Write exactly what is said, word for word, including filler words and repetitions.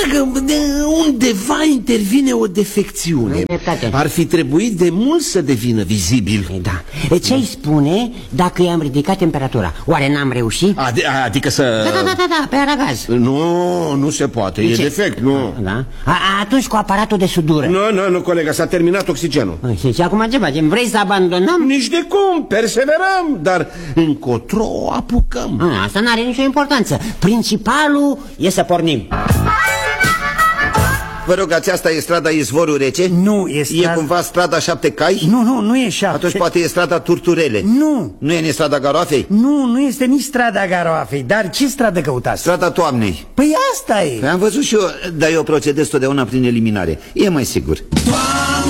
Dacă de undeva intervine o defecțiune, ar fi trebuit de mult să devină vizibil. Da. Ce-i spune dacă i-am ridicat temperatura? Oare n-am reușit? Adi adică să... Da, da, da, da, da, pe aragaz. Nu, nu se poate, e defect, nu. Da? A, atunci cu aparatul de sudură. Nu, nu, nu, colega, s-a terminat oxigenul. Și, și acum ce facem? Vrei să abandonăm? Nici de cum, perseverăm, dar încotro o apucăm. A, asta n-are nicio importanță. Principalul e să pornim. Vă rugați, asta e strada Izvorul Rece? Nu, e strada... E cumva strada Șapte Cai? Nu, nu, nu e șapte. Atunci poate e strada Turturele. Nu. Nu e nici strada Garoafei? Nu, nu este nici strada Garoafei. Dar ce stradă căutați? Strada Toamnei. Păi asta e. Păi am văzut și eu, dar eu procedez totdeauna prin eliminare. E mai sigur.